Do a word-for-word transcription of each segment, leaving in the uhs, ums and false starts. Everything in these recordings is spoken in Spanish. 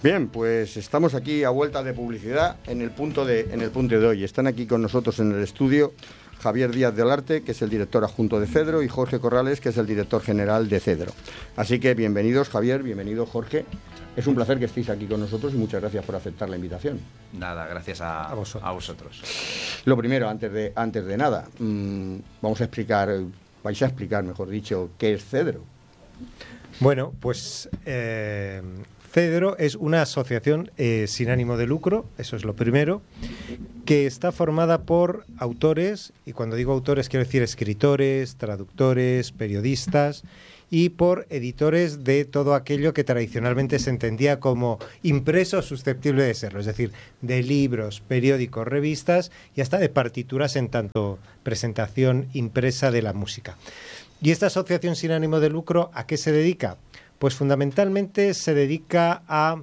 Bien, pues estamos aquí a vuelta de publicidad en el punto de, en el punto de hoy. Están aquí con nosotros en el estudio Javier Díaz del Arte, que es el director adjunto de Cedro, y Jorge Corrales, que es el director general de Cedro. Así que bienvenidos, Javier, bienvenido, Jorge. Es un placer que estéis aquí con nosotros y muchas gracias por aceptar la invitación. Nada, gracias a, a, vosotros. a vosotros. Lo primero, antes de, antes de nada, mmm, vamos a explicar, vais a explicar, mejor dicho, qué es Cedro. Bueno, pues eh, Cedro es una asociación eh, sin ánimo de lucro, eso es lo primero, que está formada por autores, y cuando digo autores quiero decir escritores, traductores, periodistas, y por editores de todo aquello que tradicionalmente se entendía como impreso susceptible de serlo, es decir, de libros, periódicos, revistas y hasta de partituras en tanto presentación impresa de la música. ¿Y esta asociación sin ánimo de lucro a qué se dedica? Pues fundamentalmente se dedica a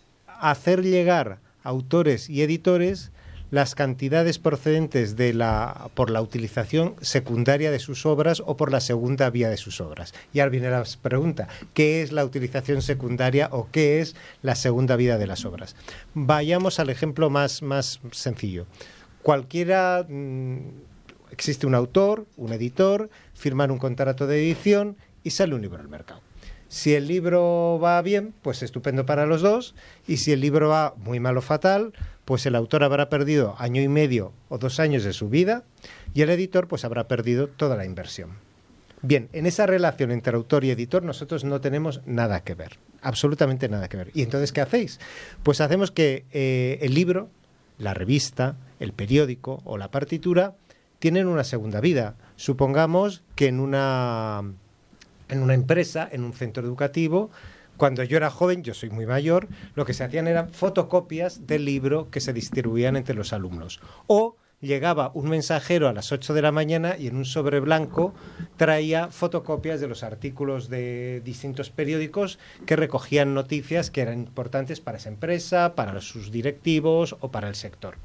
hacer llegar a autores y editores las cantidades procedentes de la, por la utilización secundaria de sus obras o por la segunda vía de sus obras. Y ahora viene la pregunta, ¿qué es la utilización secundaria o qué es la segunda vía de las obras? Vayamos al ejemplo más, más sencillo. Cualquiera... Mmm, existe un autor, un editor, firman un contrato de edición y sale un libro al mercado. Si el libro va bien, pues estupendo para los dos, y si el libro va muy mal o fatal, pues el autor habrá perdido año y medio o dos años de su vida y el editor pues habrá perdido toda la inversión. Bien, en esa relación entre autor y editor nosotros no tenemos nada que ver, absolutamente nada que ver. ¿Y entonces qué hacéis? Pues hacemos que eh, el libro, la revista, el periódico o la partitura tienen una segunda vida. Supongamos que en una, en una empresa, en un centro educativo, cuando yo era joven, yo soy muy mayor, lo que se hacían eran fotocopias del libro que se distribuían entre los alumnos. O llegaba un mensajero a las ocho de la mañana y en un sobre blanco traía fotocopias de los artículos de distintos periódicos que recogían noticias que eran importantes para esa empresa, para sus directivos o para el sector.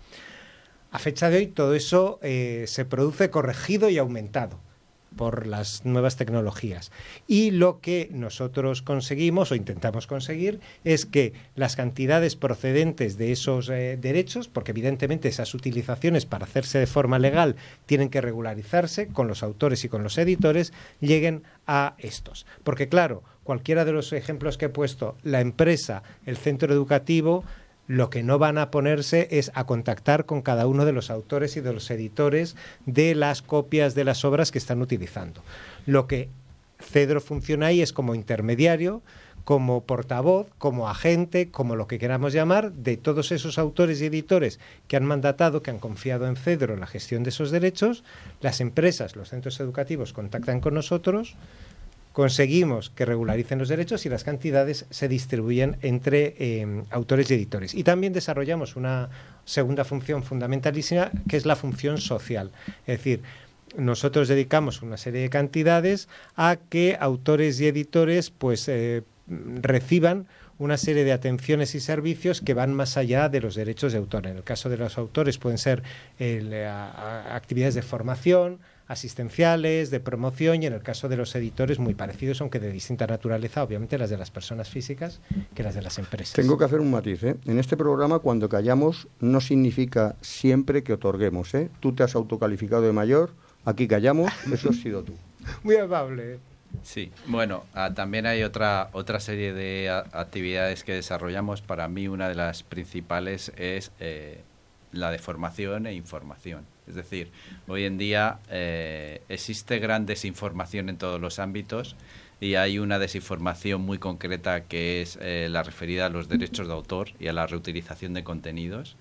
A fecha de hoy todo eso eh, se produce corregido y aumentado por las nuevas tecnologías. Y lo que nosotros conseguimos o intentamos conseguir es que las cantidades procedentes de esos eh, derechos, porque evidentemente esas utilizaciones para hacerse de forma legal tienen que regularizarse con los autores y con los editores, lleguen a estos. Porque claro, cualquiera de los ejemplos que he puesto, la empresa, el centro educativo, lo que no van a ponerse es a contactar con cada uno de los autores y de los editores de las copias de las obras que están utilizando. Lo que Cedro funciona ahí es como intermediario, como portavoz, como agente, como lo que queramos llamar, de todos esos autores y editores que han mandatado, que han confiado en Cedro en la gestión de esos derechos. Las empresas, los centros educativos contactan con nosotros, conseguimos que regularicen los derechos y las cantidades se distribuyen entre eh, autores y editores. Y también desarrollamos una segunda función fundamentalísima, que es la función social. Es decir, nosotros dedicamos una serie de cantidades a que autores y editores pues eh, reciban una serie de atenciones y servicios que van más allá de los derechos de autor. En el caso de los autores pueden ser eh, a, a, actividades de formación, asistenciales, de promoción, y en el caso de los editores muy parecidos, aunque de distinta naturaleza, obviamente las de las personas físicas que las de las empresas. Tengo que hacer un matiz, ¿eh? En este programa cuando callamos no significa siempre que otorguemos, ¿eh? Tú te has autocalificado de mayor, aquí callamos, eso has sido tú. Muy amable. Sí, bueno, ah, también hay otra otra serie de a, actividades que desarrollamos. Para mí una de las principales es eh, la de formación e información. Es decir, hoy en día eh, existe gran desinformación en todos los ámbitos y hay una desinformación muy concreta que es eh, la referida a los derechos de autor y a la reutilización de contenidos,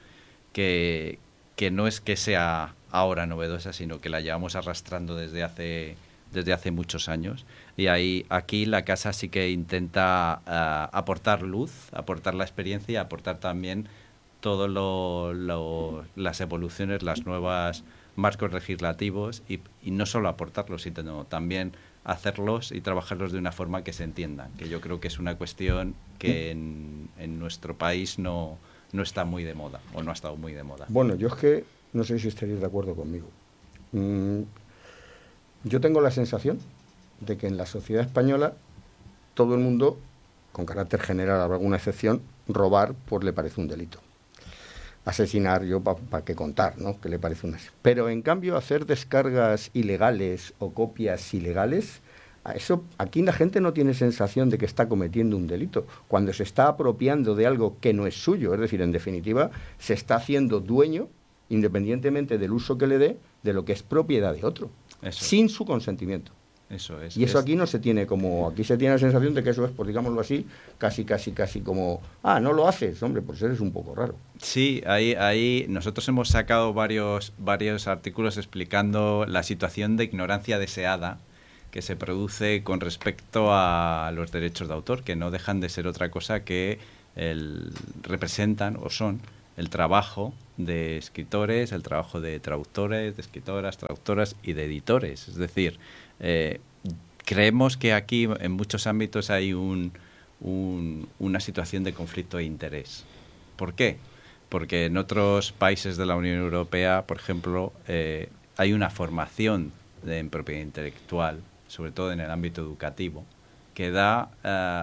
que, que no es que sea ahora novedosa, sino que la llevamos arrastrando desde hace, desde hace muchos años. Y ahí aquí la casa sí que intenta uh, aportar luz, aportar la experiencia y aportar también todas lo, lo, las evoluciones, las nuevas marcos legislativos y, y no solo aportarlos, sino también hacerlos y trabajarlos de una forma que se entiendan, que yo creo que es una cuestión que en, en nuestro país no, no está muy de moda o no ha estado muy de moda. Bueno, yo es que no sé si estaréis de acuerdo conmigo. Mm, yo tengo la sensación de que en la sociedad española todo el mundo con carácter general, habrá alguna excepción, robar pues le parece un delito. Asesinar, yo para pa qué contar, ¿no? Que le parece una... Pero en cambio hacer descargas ilegales o copias ilegales, a eso aquí la gente no tiene sensación de que está cometiendo un delito, cuando se está apropiando de algo que no es suyo, es decir, en definitiva, se está haciendo dueño, independientemente del uso que le dé, de lo que es propiedad de otro, eso, sin su consentimiento. Eso es. Y eso es... aquí no se tiene como... Aquí se tiene la sensación de que eso es, pues digámoslo así, casi, casi, casi como... Ah, no lo haces, hombre, pues eres un poco raro. Sí, ahí, ahí nosotros hemos sacado varios, varios artículos explicando la situación de ignorancia deseada que se produce con respecto a los derechos de autor, que no dejan de ser otra cosa que el, representan o son el trabajo de escritores, el trabajo de traductores, de escritoras, traductoras y de editores. Es decir, eh, creemos que aquí en muchos ámbitos hay un, un, una situación de conflicto de interés. ¿Por qué? Porque en otros países de la Unión Europea, por ejemplo, eh, hay una formación de, en propiedad intelectual, sobre todo en el ámbito educativo, que da... Uh,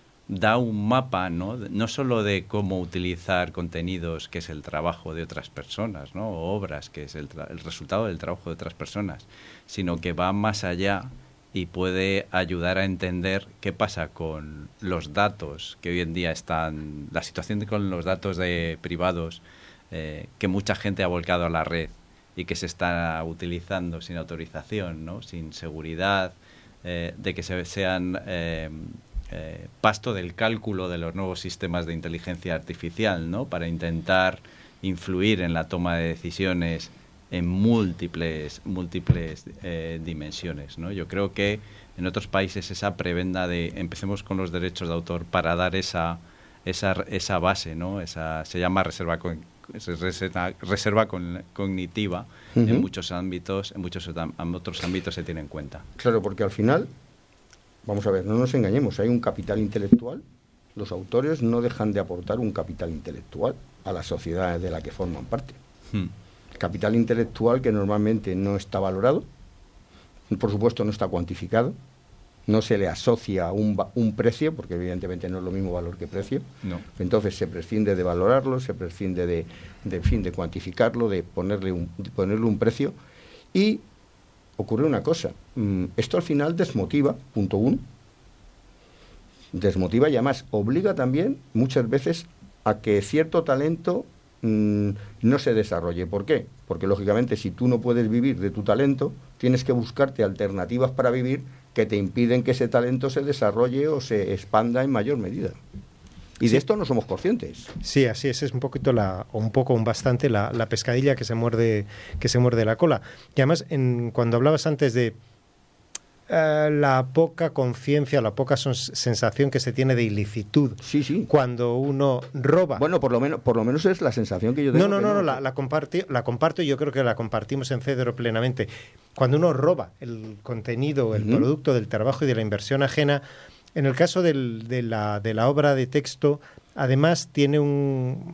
da un mapa, ¿no? No solo de cómo utilizar contenidos, que es el trabajo de otras personas, ¿no? O obras, que es el, el resultado del trabajo de otras personas, sino que va más allá y puede ayudar a entender qué pasa con los datos que hoy en día están, la situación con los datos de privados eh, que mucha gente ha volcado a la red y que se está utilizando sin autorización, ¿no? Sin seguridad, eh, de que se, sean... Eh, Eh, pasto del cálculo de los nuevos sistemas de inteligencia artificial, ¿no? Para intentar influir en la toma de decisiones en múltiples múltiples eh, dimensiones, ¿no? Yo creo que en otros países esa prebenda de empecemos con los derechos de autor para dar esa esa esa base, ¿no? Esa se llama reserva con, reserva, reserva con, cognitiva. Uh-huh. En muchos ámbitos, en muchos en otros ámbitos se tiene en cuenta. Claro, porque al final, vamos a ver, no nos engañemos, hay un capital intelectual, los autores no dejan de aportar un capital intelectual a la sociedad de la que forman parte. Hmm. Capital intelectual que normalmente no está valorado, por supuesto no está cuantificado, no se le asocia un, un precio, porque evidentemente no es lo mismo valor que precio, no. Entonces se prescinde de valorarlo, se prescinde de, de, en fin, de cuantificarlo, de ponerle un, de ponerle un precio, y ocurre una cosa, esto al final desmotiva, punto uno, desmotiva y además obliga también muchas veces a que cierto talento mmm, no se desarrolle. ¿Por qué? Porque lógicamente si tú no puedes vivir de tu talento, tienes que buscarte alternativas para vivir que te impiden que ese talento se desarrolle o se expanda en mayor medida. Y sí. De esto no somos conscientes. Sí, así es, es un poquito la, o un poco, un bastante la, la pescadilla que se muerde, que se muerde la cola. Y además, en, cuando hablabas antes de eh, la poca conciencia, la poca son, sensación que se tiene de ilicitud, sí, sí. Cuando uno roba. Bueno, por lo menos, por lo menos es la sensación que yo tengo. No, no, que no, no, no la, la, comparti, la comparto y yo creo que la compartimos en Cedro plenamente. Cuando uno roba el contenido, el uh-huh. producto del trabajo y de la inversión ajena. En el caso del, de, la, de la obra de texto, además tiene un,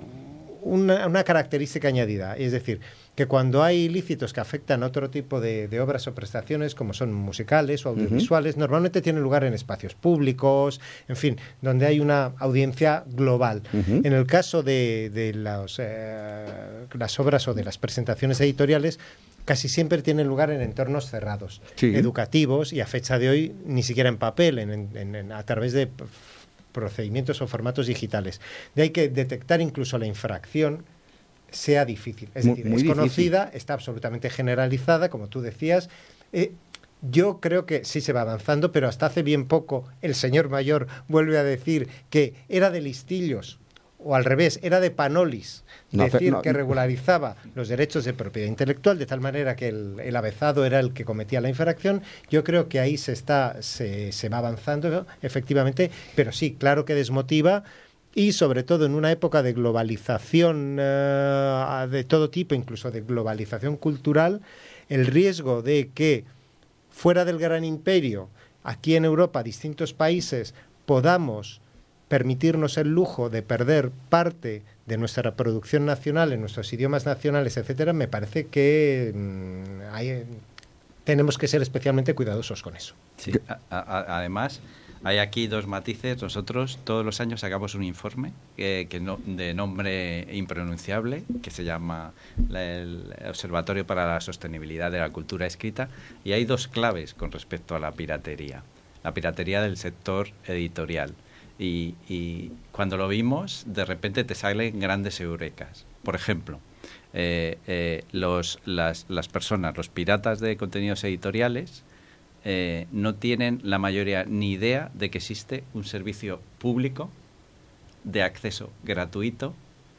una, una característica añadida, es decir, que cuando hay ilícitos que afectan a otro tipo de, de obras o prestaciones, como son musicales o audiovisuales, uh-huh. normalmente tienen lugar en espacios públicos, en fin, donde hay una audiencia global. Uh-huh. En el caso de, de los, eh, las obras o de las presentaciones editoriales, casi siempre tienen lugar en entornos cerrados, sí. educativos y a fecha de hoy ni siquiera en papel, en, en, en, a través de procedimientos o formatos digitales. De ahí que detectar incluso la infracción sea difícil. Es muy, decir, muy es conocida, difícil. Está absolutamente generalizada, como tú decías. Eh, yo creo que sí se va avanzando, pero hasta hace bien poco el señor mayor vuelve a decir que era de listillos, o al revés, era de panolis, no, decir no, que regularizaba los derechos de propiedad intelectual, de tal manera que el, el avezado era el que cometía la infracción. Yo creo que ahí se está se, se va avanzando, ¿no? Efectivamente, pero sí, claro que desmotiva, y sobre todo en una época de globalización uh, de todo tipo, incluso de globalización cultural, el riesgo de que fuera del gran imperio, aquí en Europa, distintos países, podamos permitirnos el lujo de perder parte de nuestra producción nacional en nuestros idiomas nacionales, etcétera, me parece que mmm, hay, tenemos que ser especialmente cuidadosos con eso. Sí, a, a, además, hay aquí dos matices. Nosotros todos los años sacamos un informe eh, que no, de nombre impronunciable, que se llama la, el Observatorio para la Sostenibilidad de la Cultura Escrita, y hay dos claves con respecto a la piratería. La piratería del sector editorial. Y, y cuando lo vimos, de repente te salen grandes eurecas. Por ejemplo, eh, eh, los, las, las personas, los piratas de contenidos editoriales, eh, no tienen la mayoría ni idea de que existe un servicio público de acceso gratuito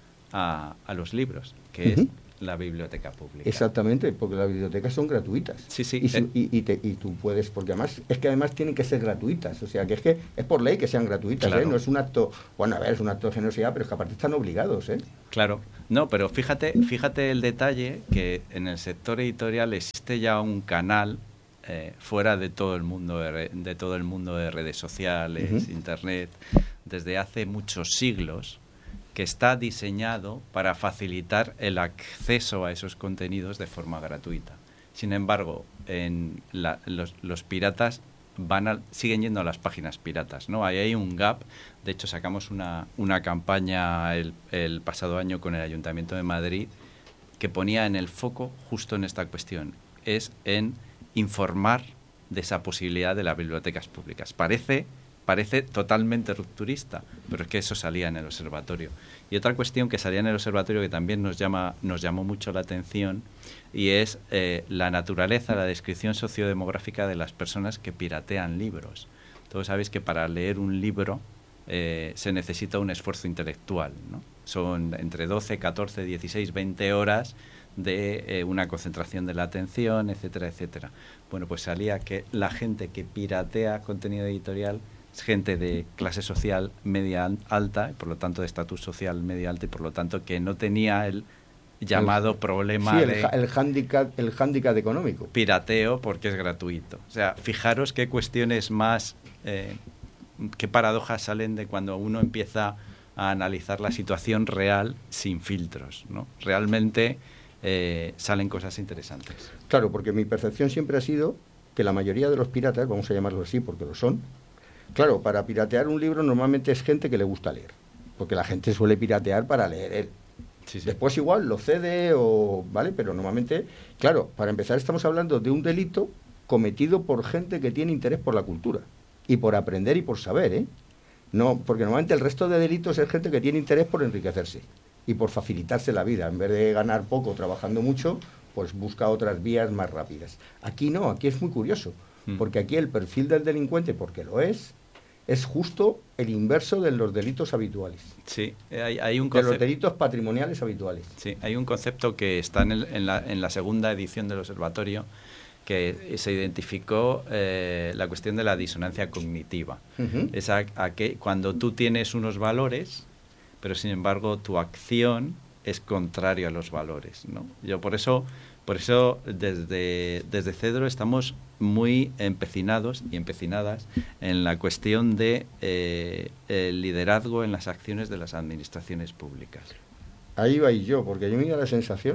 a, a los libros, que uh-huh. es la biblioteca pública. Exactamente, porque las bibliotecas son gratuitas. Sí, sí. Y, si, eh. y, y, te, y tú puedes, porque además, es que además tienen que ser gratuitas. O sea, que es que es por ley que sean gratuitas, claro. ¿eh? No es un acto, bueno, a ver, es un acto de generosidad, pero es que aparte están obligados, ¿eh? Claro. No, pero fíjate, fíjate el detalle que en el sector editorial existe ya un canal eh, fuera de todo el mundo de, de todo el mundo de redes sociales, uh-huh. internet, desde hace muchos siglos, que está diseñado para facilitar el acceso a esos contenidos de forma gratuita. Sin embargo, en la, los, los piratas van a, siguen yendo a las páginas piratas, ¿no? Ahí hay un gap. De hecho, sacamos una, una campaña el, el pasado año con el Ayuntamiento de Madrid que ponía en el foco justo en esta cuestión. Es en informar de esa posibilidad de las bibliotecas públicas. Parece... Parece totalmente rupturista, pero es que eso salía en el observatorio. Y otra cuestión que salía en el observatorio que también nos llama, nos llamó mucho la atención, y es eh, la naturaleza, la descripción sociodemográfica de las personas que piratean libros. Todos sabéis que para leer un libro eh, se necesita un esfuerzo intelectual, ¿no? Son entre doce, catorce, dieciséis, veinte horas de eh, una concentración de la atención, etcétera, etcétera. Bueno, pues salía que la gente que piratea contenido editorial es gente de clase social media alta, y por lo tanto de estatus social media alta, y por lo tanto que no tenía el llamado el, problema sí, el, de el hándicap el hándicap económico. Pirateo porque es gratuito. O sea, fijaros qué cuestiones más, eh, qué paradojas salen de cuando uno empieza a analizar la situación real sin filtros, ¿no? Realmente eh, salen cosas interesantes. Claro, porque mi percepción siempre ha sido que la mayoría de los piratas, vamos a llamarlo así porque lo son, claro, para piratear un libro normalmente es gente que le gusta leer, porque la gente suele piratear para leer él. Sí, sí. Después igual lo cede o vale, pero normalmente, claro, para empezar estamos hablando de un delito cometido por gente que tiene interés por la cultura y por aprender y por saber, ¿eh? No, porque normalmente el resto de delitos es gente que tiene interés por enriquecerse y por facilitarse la vida. En vez de ganar poco trabajando mucho, pues busca otras vías más rápidas. Aquí no, aquí es muy curioso, mm. porque aquí el perfil del delincuente, porque lo es, es justo el inverso de los delitos habituales. Sí, hay, hay un concepto, de los delitos patrimoniales habituales. Sí, hay un concepto que está en, el, en, la, en la segunda edición del observatorio, que se identificó eh, la cuestión de la disonancia cognitiva. Uh-huh. Es a, a que cuando tú tienes unos valores, pero sin embargo tu acción es contrario a los valores, ¿no? Yo por eso, por eso desde, desde Cedro estamos muy empecinados y empecinadas en la cuestión de eh, el liderazgo en las acciones de las administraciones públicas. Ahí va y yo, porque yo me da la sensación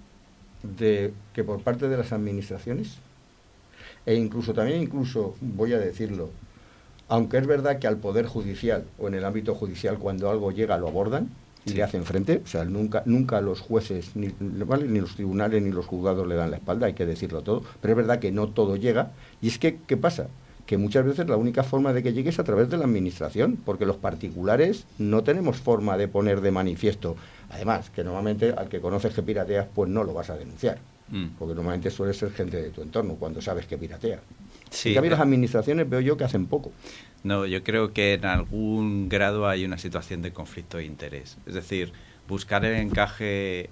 de que por parte de las administraciones, e incluso también, incluso voy a decirlo, aunque es verdad que al Poder Judicial o en el ámbito judicial cuando algo llega lo abordan y sí. le hacen frente, o sea, nunca nunca los jueces, ni, ¿vale? ni los tribunales ni los juzgados le dan la espalda, hay que decirlo todo, pero es verdad que no todo llega, y es que, ¿qué pasa? Que muchas veces la única forma de que llegue es a través de la administración, porque los particulares no tenemos forma de poner de manifiesto. Además, que normalmente al que conoces que pirateas, pues no lo vas a denunciar, mm. porque normalmente suele ser gente de tu entorno cuando sabes que piratea. Sí, en cambio, eh, las administraciones veo yo que hacen poco. No, yo creo que en algún grado hay una situación de conflicto de interés. Es decir, buscar el encaje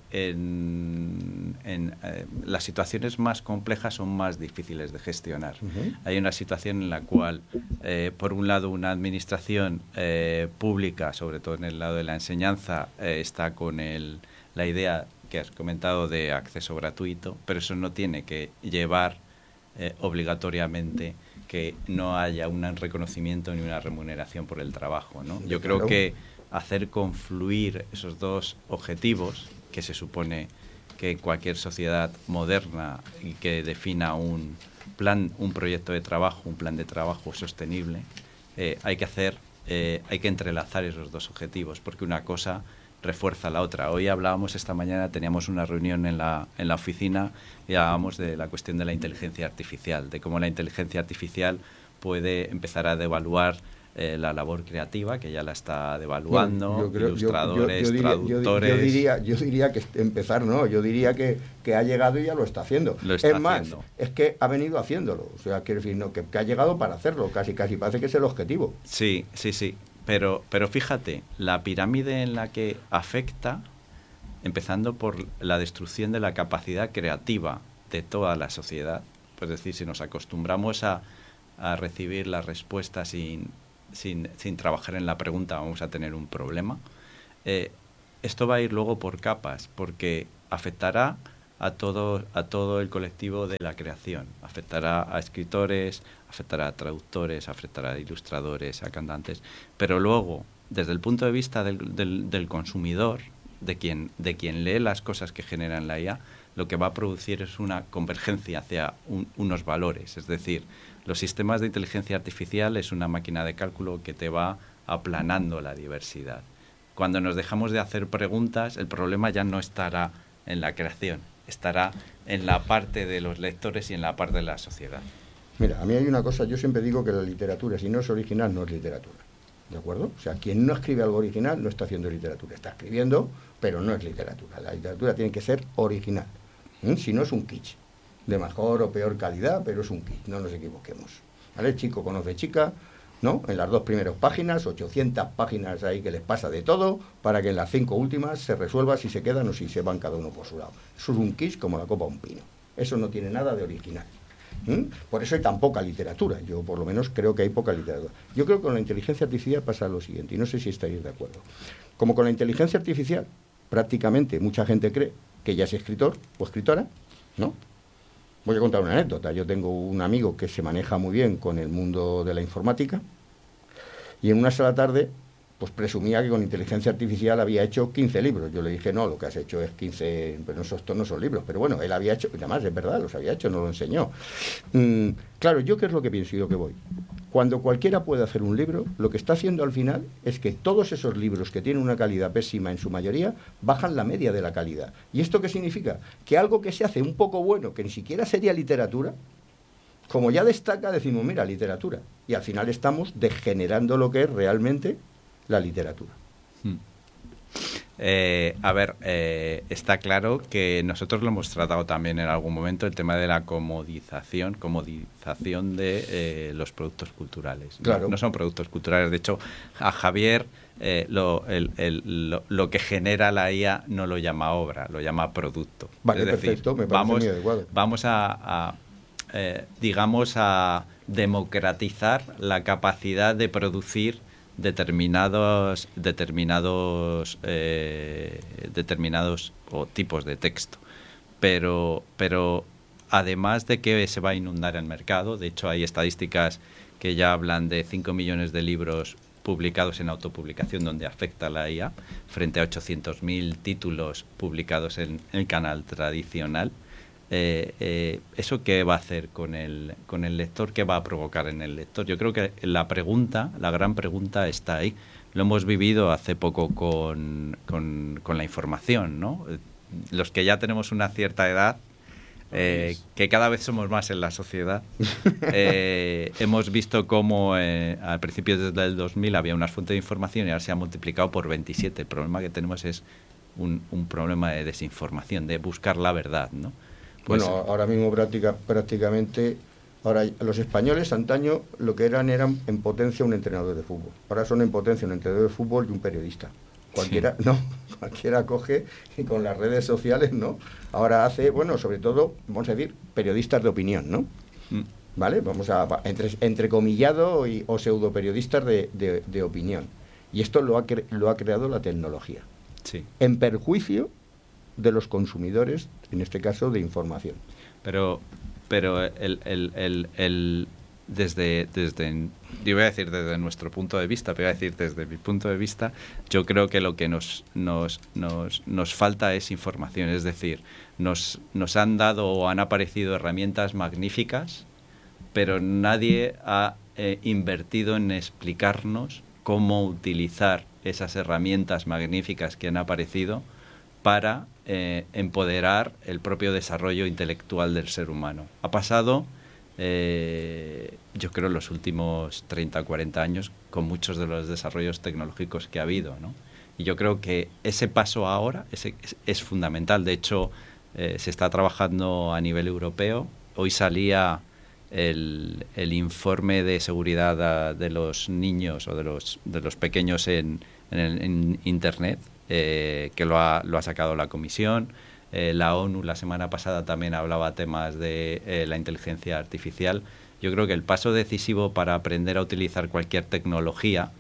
en, en eh, las situaciones más complejas son más difíciles de gestionar. Uh-huh. Hay una situación en la cual, eh, por un lado, una administración eh, pública, sobre todo en el lado de la enseñanza, eh, está con el, la idea que has comentado de acceso gratuito, pero eso no tiene que llevar eh, obligatoriamente que no haya un reconocimiento ni una remuneración por el trabajo, ¿no? Yo creo que hacer confluir esos dos objetivos, que se supone que cualquier sociedad moderna y que defina un plan, un proyecto de trabajo, un plan de trabajo sostenible, eh, hay que hacer, eh, hay que entrelazar esos dos objetivos, porque una cosa refuerza la otra. Hoy hablábamos, esta mañana teníamos una reunión en la, en la oficina y hablábamos de la cuestión de la inteligencia artificial, de cómo la inteligencia artificial puede empezar a devaluar eh, la labor creativa, que ya la está devaluando, bueno, creo, ilustradores, yo, yo, yo diría, traductores... Yo, yo, diría, yo diría que empezar no, yo diría que, que ha llegado y ya lo está haciendo. Lo está es haciendo. más, es que ha venido haciéndolo, o sea, quiero decir, no, que, que ha llegado para hacerlo, casi, casi parece que es el objetivo. Sí, sí, sí. Pero, pero fíjate, la pirámide en la que afecta, empezando por la destrucción de la capacidad creativa de toda la sociedad, pues es decir, si nos acostumbramos a, a recibir la respuesta sin, sin, sin trabajar en la pregunta, vamos a tener un problema. Eh, esto va a ir luego por capas, porque afectará a todo, a todo el colectivo de la creación. Afectará a escritores, afectará a traductores, afectará a ilustradores, a cantantes, pero luego, desde el punto de vista del, del, del consumidor, de quien, de quien lee las cosas que generan la I A, lo que va a producir es una convergencia hacia un, unos valores. Es decir, los sistemas de inteligencia artificial es una máquina de cálculo que te va aplanando la diversidad. Cuando nos dejamos de hacer preguntas, el problema ya no estará en la creación, estará en la parte de los lectores y en la parte de la sociedad. Mira, a mí hay una cosa, yo siempre digo que la literatura, si no es original, no es literatura. ¿De acuerdo? O sea, quien no escribe algo original no está haciendo literatura. Está escribiendo, pero no es literatura. La literatura tiene que ser original. ¿Mm? Si no, es un kitsch. De mejor o peor calidad, pero es un kitsch. No nos equivoquemos. ¿Vale? Chico conoce chica, ¿no? En las dos primeras páginas, ochocientas páginas ahí que les pasa de todo, para que en las cinco últimas se resuelva si se quedan o si se van cada uno por su lado. Eso es un kitsch como la copa de un pino. Eso no tiene nada de original. ¿Mm? Por eso hay tan poca literatura. Yo por lo menos creo que hay poca literatura. Yo creo que con la inteligencia artificial pasa lo siguiente, y no sé si estáis de acuerdo. Como con la inteligencia artificial prácticamente mucha gente cree que ya es escritor o escritora, ¿no? Voy a contar una anécdota. Yo tengo un amigo que se maneja muy bien con el mundo de la informática y en una sola tarde pues presumía que con inteligencia artificial había hecho quince libros. Yo le dije, no, lo que has hecho es quince, pero no, estos no son libros. Pero bueno, él había hecho, además es verdad, los había hecho, no lo enseñó. Mm, claro, ¿yo qué es lo que pienso y lo que voy? Cuando cualquiera puede hacer un libro, lo que está haciendo al final es que todos esos libros que tienen una calidad pésima en su mayoría, bajan la media de la calidad. ¿Y esto qué significa? Que algo que se hace un poco bueno, que ni siquiera sería literatura, como ya destaca, decimos, mira, literatura. Y al final estamos degenerando lo que es realmente la literatura. Hmm. Eh, a ver, eh, está claro que nosotros lo hemos tratado también en algún momento, el tema de la comodización, comodización de eh, los productos culturales. Claro. No, no son productos culturales. De hecho, a Javier eh, lo, el, el, lo, lo que genera la I A no lo llama obra, lo llama producto. Vale, es decir, perfecto, me parece vamos, muy adecuado. Vamos a, a eh, digamos, a democratizar la capacidad de producir determinados determinados eh, determinados o tipos de texto, pero pero además de que se va a inundar el mercado. De hecho, hay estadísticas que ya hablan de cinco millones de libros publicados en autopublicación donde afecta la I A frente a ochocientos mil títulos publicados en el canal tradicional. Eh, eh, ¿Eso qué va a hacer con el, con el lector? ¿Qué va a provocar en el lector? Yo creo que la pregunta, la gran pregunta está ahí. Lo hemos vivido hace poco con, con, con la información, ¿no? Los que ya tenemos una cierta edad, eh, que cada vez somos más en la sociedad, eh, hemos visto cómo eh, al principio desde el dos mil había una fuente de información y ahora se ha multiplicado por veintisiete. El problema que tenemos es un, un problema de desinformación, de buscar la verdad, ¿no? Pues, bueno, ahora mismo práctica, prácticamente, ahora los españoles antaño lo que eran eran en potencia un entrenador de fútbol. Ahora son en potencia un entrenador de fútbol y un periodista. Cualquiera, sí. no, cualquiera coge y con las redes sociales, ¿no? Ahora hace, bueno, sobre todo, vamos a decir, periodistas de opinión, ¿no? Mm. ¿Vale? Vamos a, entre, entrecomillado y, o pseudo periodistas de, de, de opinión. Y esto lo ha, cre, lo ha creado la tecnología. Sí. En perjuicio de los consumidores, en este caso de información. Pero pero el, el, el, el desde desde yo voy a decir desde nuestro punto de vista, pero voy a decir desde mi punto de vista, yo creo que lo que nos nos nos nos falta es información, es decir, nos nos han dado o han aparecido herramientas magníficas, pero nadie ha eh, invertido en explicarnos cómo utilizar esas herramientas magníficas que han aparecido para eh, empoderar el propio desarrollo intelectual del ser humano. Ha pasado, eh, yo creo, los últimos treinta o cuarenta años con muchos de los desarrollos tecnológicos que ha habido, ¿no? Y yo creo que ese paso ahora ese, es, es fundamental. De hecho, eh, se está trabajando a nivel europeo. Hoy salía el, el informe de seguridad de los niños o de los, de los pequeños en, en, el, en Internet, eh, que lo ha, lo ha sacado la Comisión. Eh, la ONU la semana pasada también hablaba temas de eh, la inteligencia artificial. Yo creo que el paso decisivo para aprender a utilizar cualquier tecnología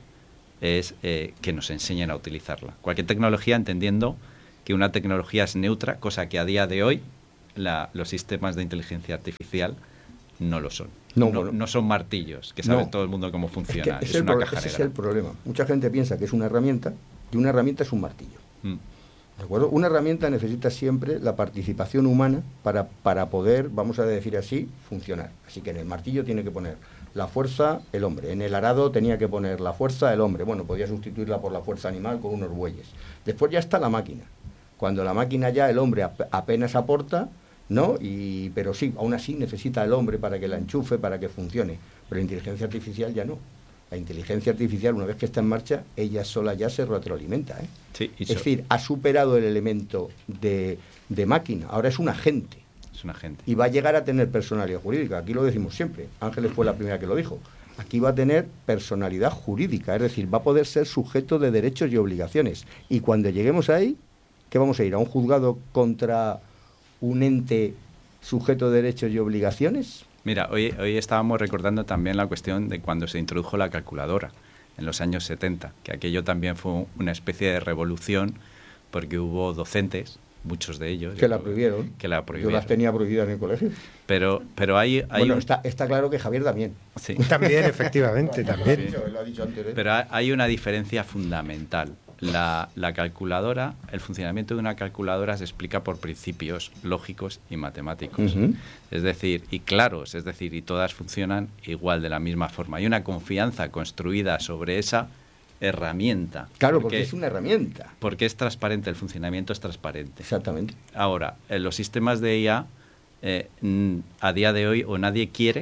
es eh, que nos enseñen a utilizarla. Cualquier tecnología, entendiendo que una tecnología es neutra, cosa que a día de hoy la, los sistemas de inteligencia artificial no lo son. No, no, no son martillos, que sabe no. todo el mundo cómo funciona. Es, que es, es una caja negra. Ese es el problema. Mucha gente piensa que es una herramienta y una herramienta es un martillo. Mm. ¿De acuerdo? Una herramienta necesita siempre la participación humana para, para poder, vamos a decir así, funcionar. Así que en el martillo tiene que poner la fuerza el hombre. En el arado tenía que poner la fuerza el hombre. Bueno, podía sustituirla por la fuerza animal con unos bueyes. Después ya está la máquina. Cuando la máquina ya el hombre ap- apenas aporta, ¿no? Y, pero sí, aún así necesita el hombre para que la enchufe, para que funcione. Pero la inteligencia artificial ya no. La inteligencia artificial, una vez que está en marcha, ella sola ya se retroalimenta, ¿eh? Sí, es decir, ha superado el elemento de, de máquina. Ahora es un agente. Es un agente. Y va a llegar a tener personalidad jurídica. Aquí lo decimos siempre. Ángeles fue la primera que lo dijo. Aquí va a tener personalidad jurídica. Es decir, va a poder ser sujeto de derechos y obligaciones. Y cuando lleguemos ahí, ¿qué vamos a ir? ¿A un juzgado contra un ente sujeto de derechos y obligaciones? Mira, hoy, hoy estábamos recordando también la cuestión de cuando se introdujo la calculadora en los años setenta, que aquello también fue una especie de revolución porque hubo docentes, muchos de ellos... Que la prohibieron. Que la prohibieron. Yo las tenía prohibidas en el colegio. Pero, pero hay... hay bueno, un... está, está claro que Javier también. Sí. También, efectivamente, también. Sí. Lo ha dicho antes, ¿eh? Pero hay una diferencia fundamental. La, la calculadora, el funcionamiento de una calculadora se explica por principios lógicos y matemáticos. Uh-huh. Es decir, y claros, es decir, y todas funcionan igual, de la misma forma. Hay una confianza construida sobre esa herramienta. Claro, porque, porque es una herramienta. Porque es transparente, el funcionamiento es transparente. Exactamente. Ahora, en los sistemas de I A, eh, a día de hoy, o nadie quiere,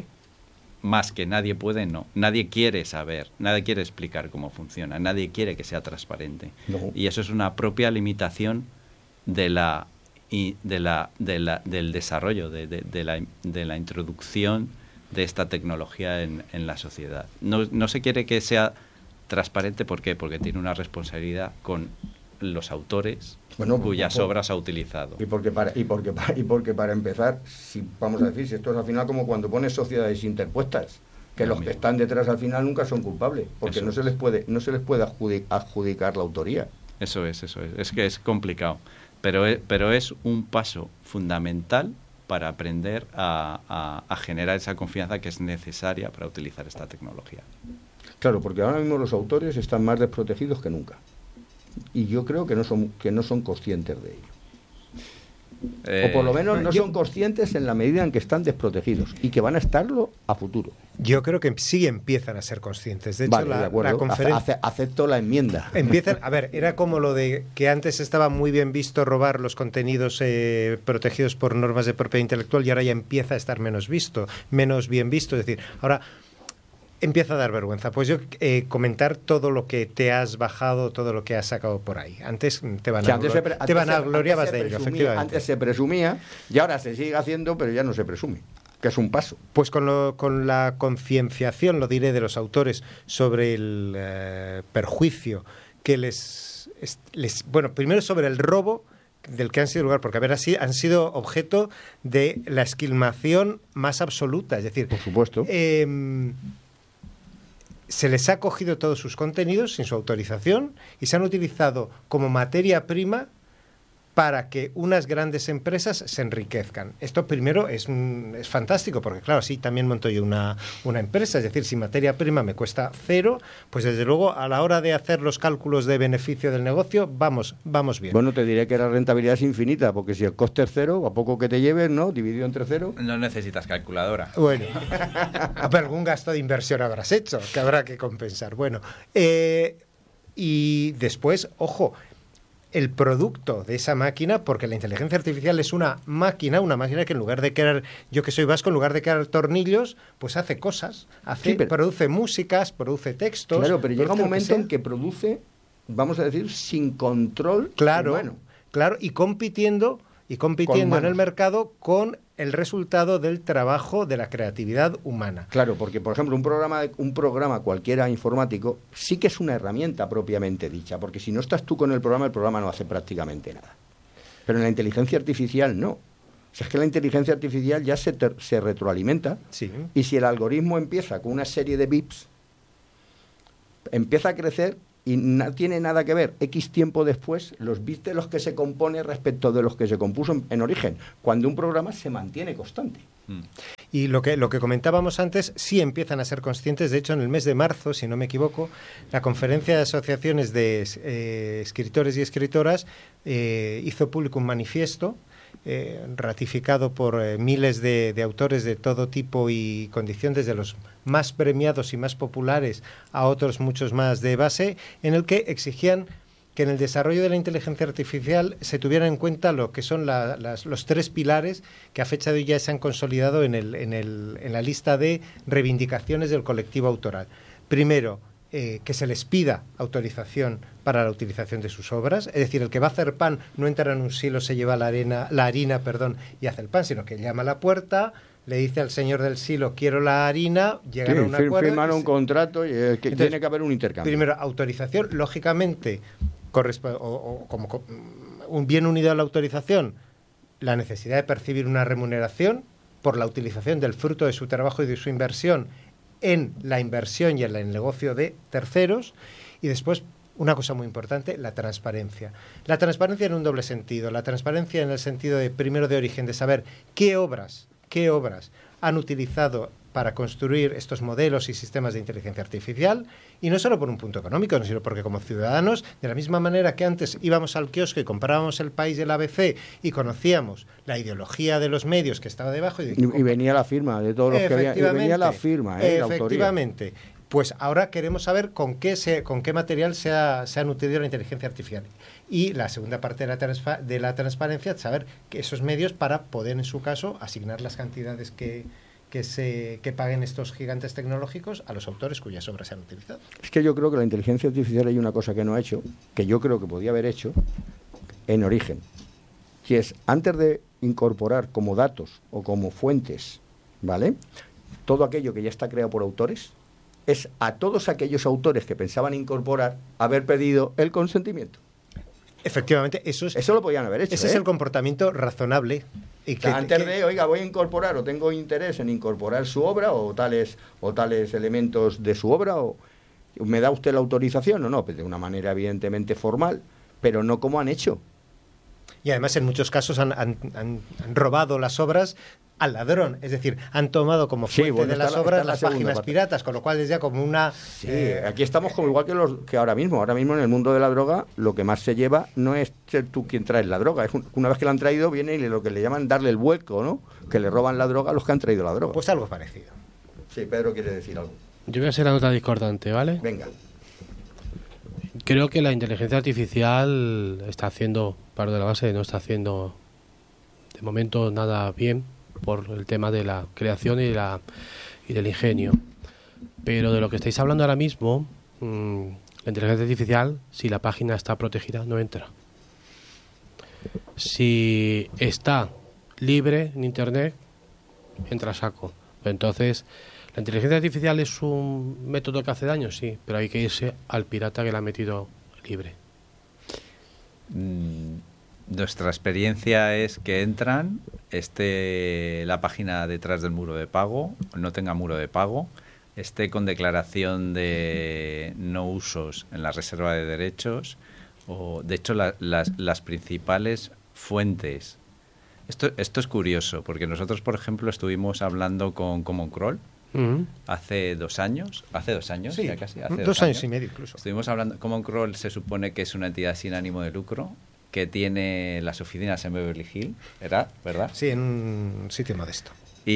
más que nadie puede, no. Nadie quiere saber, nadie quiere explicar cómo funciona, nadie quiere que sea transparente. No. Y eso es una propia limitación de la, y de la, de la, del desarrollo, de, de, de, la, de la introducción de esta tecnología en, en la sociedad. No, no se quiere que sea transparente, ¿por qué? Porque tiene una responsabilidad con los autores, bueno, cuyas por, obras ha utilizado. Y porque, para, y, porque, y porque para empezar, si vamos a decir, si esto es al final como cuando pones sociedades interpuestas, que no, los mismo. que están detrás al final nunca son culpables, porque eso no se les puede no se les puede adjudicar la autoría. Eso es, eso es. Es que es complicado, pero es, pero es un paso fundamental para aprender a, a, a generar esa confianza que es necesaria para utilizar esta tecnología. Claro, porque ahora mismo los autores están más desprotegidos que nunca. Y yo creo que no son que no son conscientes de ello. Eh, o por lo menos no yo, son conscientes en la medida en que están desprotegidos y que van a estarlo a futuro. Yo creo que sí empiezan a ser conscientes. De hecho, vale, la, de acuerdo. la conferencia... Ace, acepto la enmienda. Empiezan, a ver, era como lo de que antes estaba muy bien visto robar los contenidos eh, protegidos por normas de propiedad intelectual y ahora ya empieza a estar menos visto, menos bien visto. Es decir, ahora... empieza a dar vergüenza. Pues yo eh, comentar todo lo que te has bajado, todo lo que has sacado por ahí. Antes te van a te van a gloriabas de ello, efectivamente. Antes se presumía y ahora se sigue haciendo, pero ya no se presume, que es un paso. Pues con, lo, con la concienciación, lo diré, de los autores sobre el eh, perjuicio que les, les... Bueno, primero sobre el robo del que han sido lugar, porque a ver, así han sido objeto de la esquilmación más absoluta. Es decir, por supuesto. Eh, se les ha cogido todos sus contenidos sin su autorización y se han utilizado como materia prima para que unas grandes empresas se enriquezcan. Esto primero es, es fantástico, porque claro, sí, también monto yo una, una empresa, es decir, si materia prima me cuesta cero, pues desde luego a la hora de hacer los cálculos de beneficio del negocio, vamos, vamos bien. Bueno, te diré que la rentabilidad es infinita, porque si el coste es cero, a poco que te lleves, ¿no? Dividido entre cero. No necesitas calculadora. Bueno, pero algún gasto de inversión habrás hecho, que habrá que compensar. Bueno, eh, y después, ojo, el producto de esa máquina, porque la inteligencia artificial es una máquina, una máquina que en lugar de crear, yo que soy vasco, en lugar de crear tornillos, pues hace cosas, hace, Sí, pero, produce músicas, produce textos. Claro, pero llega un que momento en que produce, vamos a decir, sin control claro, humano. Claro, y compitiendo, y compitiendo en el mercado con el resultado del trabajo de la creatividad humana. Claro, porque por ejemplo un programa un programa cualquiera informático sí que es una herramienta propiamente dicha, porque si no estás tú con el programa, el programa no hace prácticamente nada. Pero en la inteligencia artificial no. O sea, es que la inteligencia artificial ya se, ter, se retroalimenta, sí. Y si el algoritmo empieza con una serie de bits, empieza a crecer y no tiene nada que ver X tiempo después los bits de los que se compone respecto de los que se compuso en, en origen, cuando un programa se mantiene constante. Mm. Y lo que, lo que comentábamos antes, sí empiezan a ser conscientes. De hecho, en el mes de marzo, si no me equivoco, la Conferencia de Asociaciones de eh, Escritores y Escritoras eh, hizo público un manifiesto eh, ratificado por eh, miles de, de autores de todo tipo y condición, desde los más premiados y más populares a otros muchos más de base, en el que exigían que en el desarrollo de la inteligencia artificial se tuvieran en cuenta lo que son la, las, los tres pilares que a fecha de hoy ya se han consolidado en, el, en, el, en la lista de reivindicaciones del colectivo autoral. Primero, eh, que se les pida autorización para la utilización de sus obras, es decir, el que va a hacer pan no entra en un silo, se lleva la, arena, la harina perdón, y hace el pan, sino que llama a la puerta, le dice al señor del silo, quiero la harina, llegan sí, a un acuerdo. Firman un contrato y eh, que Entonces, tiene que haber un intercambio. Primero, autorización, lógicamente, corresp- o, o como un bien unido a la autorización, la necesidad de percibir una remuneración por la utilización del fruto de su trabajo y de su inversión en la inversión y en el negocio de terceros. Y después, una cosa muy importante, la transparencia. La transparencia en un doble sentido. La transparencia en el sentido de, primero, de origen, de saber qué obras, qué obras han utilizado para construir estos modelos y sistemas de inteligencia artificial, y no solo por un punto económico, sino porque como ciudadanos, de la misma manera que antes íbamos al kiosco y comprábamos El País del A B C y conocíamos la ideología de los medios que estaba debajo. Y, y, y venía la firma de todos los que había, y venía la firma, eh, efectivamente. La autoría. Pues ahora queremos saber con qué, se, con qué material se ha, se ha nutrido la inteligencia artificial. Y la segunda parte de la, transpa- de la transparencia es saber que esos medios para poder, en su caso, asignar las cantidades que, que, se, que paguen estos gigantes tecnológicos a los autores cuyas obras se han utilizado. Es que yo creo que la inteligencia artificial hay una cosa que no ha hecho, que yo creo que podía haber hecho en origen, que es antes de incorporar como datos o como fuentes, ¿vale?, todo aquello que ya está creado por autores, es a todos aquellos autores que pensaban incorporar haber pedido el consentimiento. Efectivamente, eso es, eso lo podían haber hecho. Ese ¿eh? es el comportamiento razonable. Y que, o sea, antes que, de, oiga, voy a incorporar o tengo interés en incorporar su obra o tales o tales elementos de su obra, o ¿me da usted la autorización o no? Pues de una manera evidentemente formal, pero no como han hecho. Y además en muchos casos han, han, han, han robado las obras al ladrón, es decir, han tomado como fuente sí, bueno, de las la, obras las páginas parte. piratas, con lo cual es ya como una... Sí, eh, aquí estamos como igual que los que ahora mismo, ahora mismo en el mundo de la droga, lo que más se lleva no es ser tú quien traes la droga, es un, una vez que la han traído viene y lo que le llaman darle el vuelco, ¿no? Que le roban la droga a los que han traído la droga. Pues algo parecido. Sí, Pedro quiere decir algo. Yo voy a hacer la nota discordante, ¿vale? Venga. Creo que la inteligencia artificial está haciendo, paro de la base, no está haciendo de momento nada bien por el tema de la creación y, la, y del ingenio. Pero de lo que estáis hablando ahora mismo, mmm, la inteligencia artificial, si la página está protegida, no entra. Si está libre en Internet, entra a saco. Entonces, ¿la inteligencia artificial es un método que hace daño? Sí, pero hay que irse al pirata que la ha metido libre. Mm. Nuestra experiencia es que entran, esté la página detrás del muro de pago, no tenga muro de pago, esté con declaración de no usos en la reserva de derechos, o de hecho la, las, las principales fuentes. Esto, esto es curioso, porque nosotros, por ejemplo, estuvimos hablando con Common Crawl uh-huh. hace dos años, hace dos años sí, ya casi, hace dos, dos años años y medio incluso. Estuvimos hablando, Common Crawl se supone que es una entidad sin ánimo de lucro, que tiene las oficinas en Beverly Hills, ¿verdad? ¿verdad? Sí, en un sitio modesto.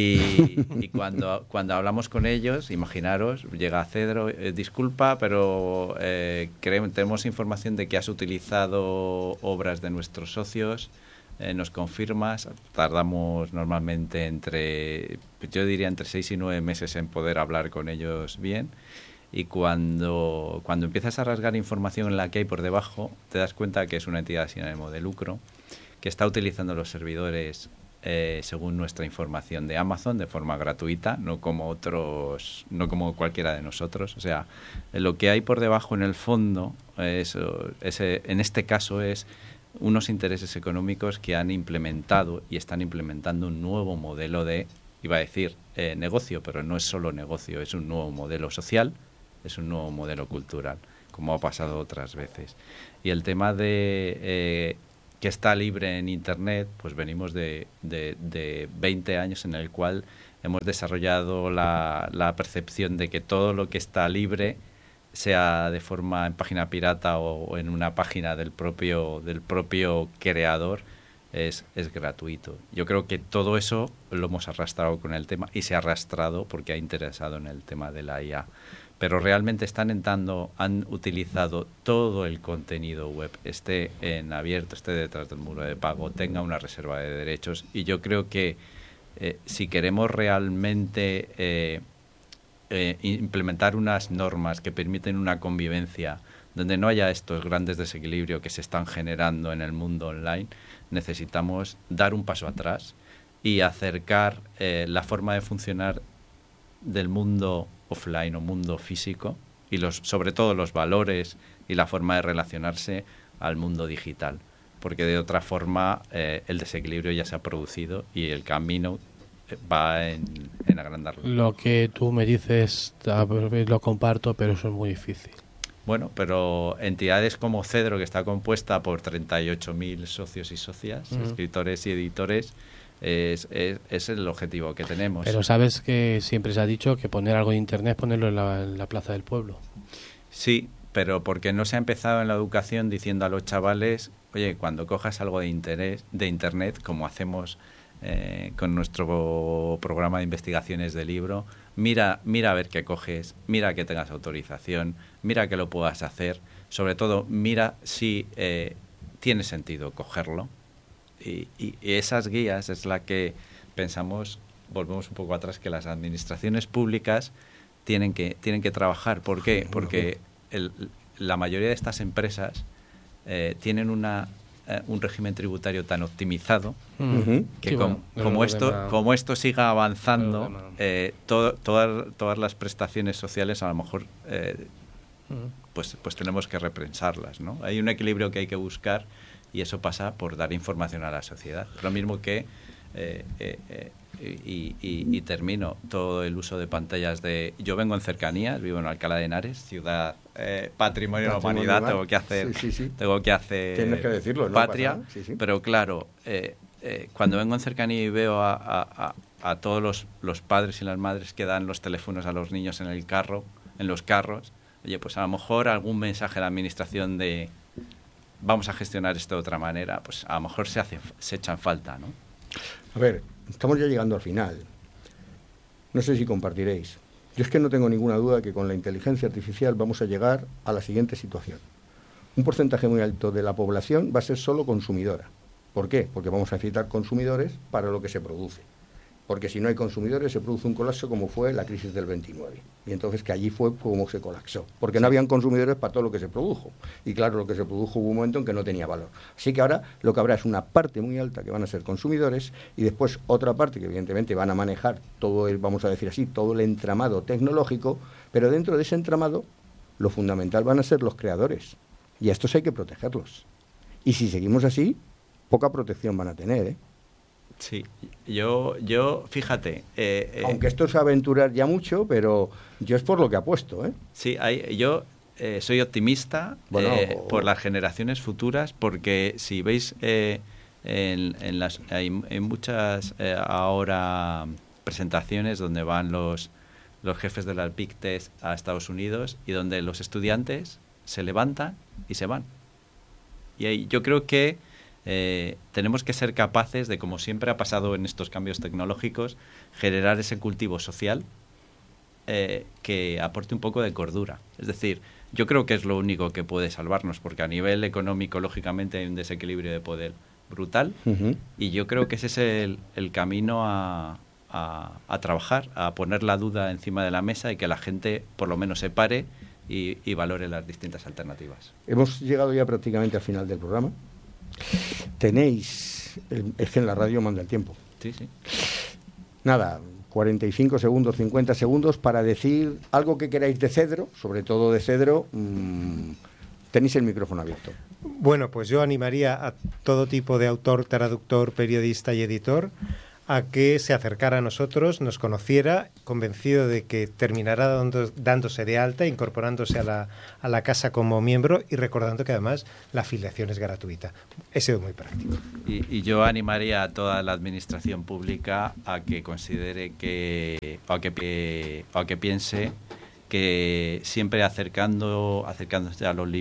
Y, y cuando, cuando hablamos con ellos, imaginaros, llega Cedro, eh, disculpa, pero eh, creemos, tenemos información de que has utilizado obras de nuestros socios, eh, nos confirmas, tardamos normalmente entre, yo diría entre seis y nueve meses en poder hablar con ellos bien, y cuando, cuando empiezas a rasgar información en la que hay por debajo, te das cuenta que es una entidad sin ánimo de lucro, que está utilizando los servidores Eh, según nuestra información de Amazon de forma gratuita, no como otros, no como cualquiera de nosotros. O sea, lo que hay por debajo en el fondo, es, es, en este caso es unos intereses económicos que han implementado y están implementando un nuevo modelo de, iba a decir, eh, negocio, pero no es solo negocio, es un nuevo modelo social, es un nuevo modelo cultural, como ha pasado otras veces. Y el tema de eh, que está libre en Internet, pues venimos de, de, de veinte años en el cual hemos desarrollado la, la percepción de que todo lo que está libre, sea de forma en página pirata o, o en una página del propio, del propio creador, es, es gratuito. Yo creo que todo eso lo hemos arrastrado con el tema, y se ha arrastrado porque ha interesado en el tema de la I A. Pero realmente están entrando, han utilizado todo el contenido web, esté en abierto, esté detrás del muro de pago, tenga una reserva de derechos. Y yo creo que eh, si queremos realmente eh, eh, implementar unas normas que permiten una convivencia donde no haya estos grandes desequilibrios que se están generando en el mundo online, necesitamos dar un paso atrás y acercar eh, la forma de funcionar del mundo offline o mundo físico y los, sobre todo los valores y la forma de relacionarse al mundo digital, porque de otra forma eh, el desequilibrio ya se ha producido y el camino va en, en agrandarlo. Lo que tú me dices lo comparto, pero eso es muy difícil. Bueno, pero entidades como Cedro, que está compuesta por treinta y ocho mil socios y socias, uh-huh. escritores y editores, Es, es, es el objetivo que tenemos. Pero sabes que siempre se ha dicho que poner algo en Internet es ponerlo en la, en la plaza del pueblo. Sí, pero porque no se ha empezado en la educación diciendo a los chavales, oye, cuando cojas algo de interés de Internet, como hacemos eh, con nuestro programa de investigaciones de libro, mira, mira a ver qué coges, mira que tengas autorización, mira que lo puedas hacer, sobre todo mira si eh, tiene sentido cogerlo. Y, y esas guías es la que pensamos, volvemos un poco atrás, que las administraciones públicas tienen que tienen que trabajar. ¿Por qué? Porque el, la mayoría de estas empresas eh, tienen una eh, un régimen tributario tan optimizado uh-huh. que sí, com, bueno, como esto tema, como esto siga avanzando, eh, to, todas todas las prestaciones sociales a lo mejor eh, uh-huh. pues pues tenemos que repensarlas, ¿no? Hay un equilibrio que hay que buscar. Y eso pasa por dar información a la sociedad. Lo mismo que, eh, eh, eh, y, y, y termino, todo el uso de pantallas de... Yo vengo en cercanías, vivo en Alcalá de Henares, ciudad eh, patrimonio de la humanidad, tengo que hacer, sí, sí, sí. Tengo que hacer Tienes que decirlo, ¿no? patria, sí, sí. Pero claro, eh, eh, cuando vengo en cercanía y veo a, a, a, a todos los, los padres y las madres que dan los teléfonos a los niños en el carro, en los carros, oye, pues a lo mejor algún mensaje de la administración de... vamos a gestionar esto de otra manera, pues a lo mejor se hace, se echan falta, ¿no? A ver, estamos ya llegando al final. No sé si compartiréis. Yo es que no tengo ninguna duda que con la inteligencia artificial vamos a llegar a la siguiente situación. Un porcentaje muy alto de la población va a ser solo consumidora. ¿Por qué? Porque vamos a necesitar consumidores para lo que se produce. Porque si no hay consumidores se produce un colapso como fue la crisis del veintinueve. Y entonces que allí fue como se colapsó. Porque no habían consumidores para todo lo que se produjo. Y claro, lo que se produjo hubo un momento en que no tenía valor. Así que ahora lo que habrá es una parte muy alta que van a ser consumidores y después otra parte que evidentemente van a manejar todo el, vamos a decir así, todo el entramado tecnológico, pero dentro de ese entramado lo fundamental van a ser los creadores. Y a estos hay que protegerlos. Y si seguimos así, poca protección van a tener, ¿eh? Sí, yo, yo fíjate... Eh, eh, Aunque esto es aventurar ya mucho, pero yo es por lo que apuesto, ¿eh? Sí, hay, yo eh, soy optimista bueno, eh, por las generaciones futuras, porque si veis eh, en, en las, hay, hay muchas eh, ahora presentaciones donde van los, los jefes de las Big Tech a Estados Unidos y donde los estudiantes se levantan y se van. Y ahí yo creo que eh, tenemos que ser capaces de, como siempre ha pasado en estos cambios tecnológicos, generar ese cultivo social eh, que aporte un poco de cordura. Es decir, yo creo que es lo único que puede salvarnos, porque a nivel económico, lógicamente, hay un desequilibrio de poder brutal, uh-huh. y yo creo que ese es el, el camino a, a, a trabajar, a poner la duda encima de la mesa y que la gente por lo menos se pare y, y valore las distintas alternativas. Hemos llegado ya prácticamente al final del programa. Tenéis, el, es que en la radio manda el tiempo. Sí, sí. Nada, cuarenta y cinco segundos, cincuenta segundos para decir algo que queráis de Cedro, sobre todo de Cedro. Mmm, tenéis el micrófono abierto. Bueno, pues yo animaría a todo tipo de autor, traductor, periodista y editor a que se acercara a nosotros, nos conociera, convencido de que terminará dando, dándose de alta, incorporándose a la, a la casa como miembro y recordando que además la afiliación es gratuita. He sido muy práctico. Y, y yo animaría a toda la administración pública a que considere que, o a que, o a que piense que siempre acercando, acercándose a los libros,